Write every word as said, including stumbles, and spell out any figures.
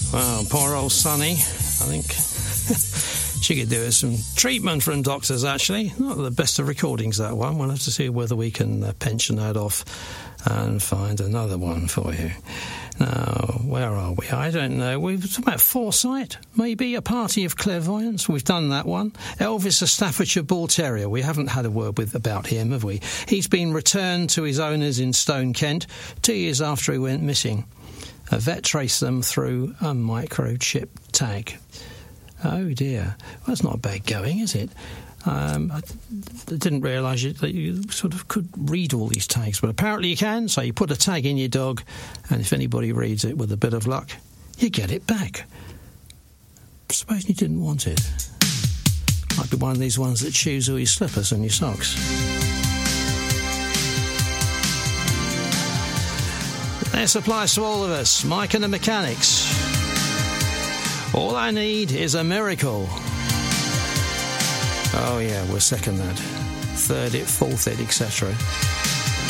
Well, poor old Sonny. I think she could do with some treatment from doctors, actually. Not the best of recordings, that one. We'll have to see whether we can uh, pension that off and find another one for you. Now, where are we? I don't know. We've talked about Foresight, maybe a party of clairvoyance. We've done that one. Elvis, a Staffordshire Bull Terrier. We haven't had a word with about him, have we? He's been returned to his owners in Stone, Kent, two years after he went missing. A vet traced them through a microchip tag. Oh dear. Well, that's not bad going, is it? Um, I didn't realise that you sort of could read all these tags, but apparently you can. So you put a tag in your dog, and if anybody reads it with a bit of luck, you get it back. Suppose you didn't want it. Might be one of these ones that chews all your slippers and your socks. This applies to all of us, Mike and the Mechanics. All I need is a miracle. Oh yeah, we'll second that. Third it, fourth it, et cetera.